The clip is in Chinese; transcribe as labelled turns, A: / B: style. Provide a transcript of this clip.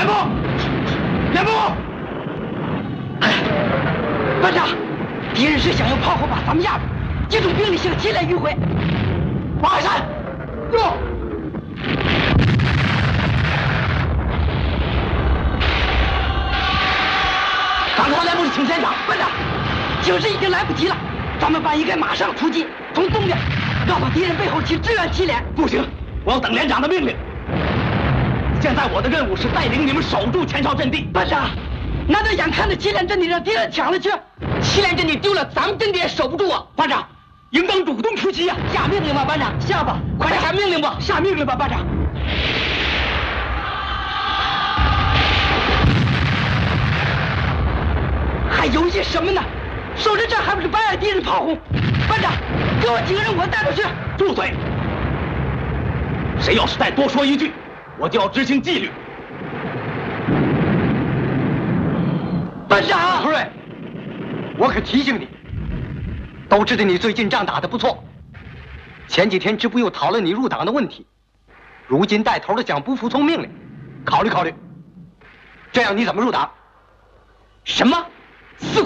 A: 连部，连部！哎，班长，敌人是想用炮火把咱们压住，集中兵力向西来迂回。往海山，哟！赶快连部请先场，班长，形势已经来不及了，咱们班应该马上出击，从东边绕到敌人背后去支援祁连。不行，我要等连长的命令。现在我的任务是带领你们守住前哨阵地。班长，难道眼看着祁连阵地让敌人抢了去？祁连阵地丢了，咱们阵地也守不住啊！班长，应当主动出击呀！下命令吧，班长，下吧，快点下命令吧！下命令吧，班长。还犹豫什么呢？守着这还不是白挨敌人炮轰？班长，给我几个人，我带出去。住嘴！谁要是再多说一句，我就要执行纪律。班长，胡瑞，我可提醒你，都知道你最近仗打得不错，前几天支部又讨论你入党的问题，如今带头的想不服从命令，考虑考虑，这样你怎么入党？什么？